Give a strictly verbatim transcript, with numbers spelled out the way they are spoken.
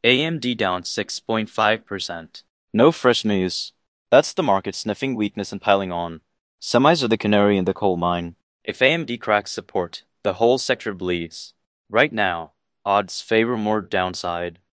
A M D down six point five percent. No fresh news. That's the market sniffing weakness and piling on. Semis are the canary in the coal mine. If A M D cracks support, the whole sector bleeds. Right now, odds favor more downside.